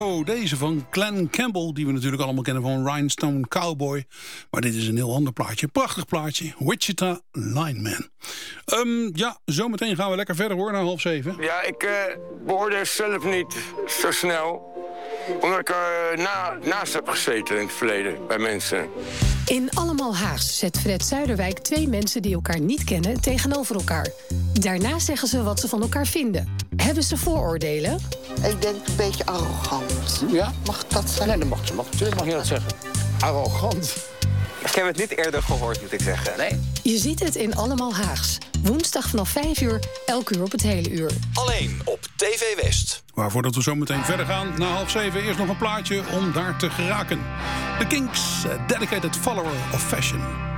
Oh, deze van Glen Campbell, die we natuurlijk allemaal kennen van Rhinestone Cowboy. Maar dit is een heel ander plaatje. Prachtig plaatje. Wichita Lineman. Zometeen gaan we lekker verder hoor, na 6:30. Ja, ik beoordeel zelf niet zo snel. Omdat ik er naast heb gezeten in het verleden bij mensen. In Allemaal Haags zet Fred Zuiderwijk 2 mensen die elkaar niet kennen tegenover elkaar. Daarna zeggen ze wat ze van elkaar vinden. Hebben ze vooroordelen? Ik denk een beetje arrogant. Ja? Mag dat zijn? Nee, dat mag je. Natuurlijk mag je dat zeggen. Arrogant. Ik heb het niet eerder gehoord, moet ik zeggen. Nee. Je ziet het in Allemaal Haags. Woensdag vanaf 5 uur, elk uur op het hele uur. Alleen op TV West. Waarvoor dat we zo meteen verder gaan, na 6:30 eerst nog een plaatje om daar te geraken. The Kinks, Dedicated Follower of Fashion.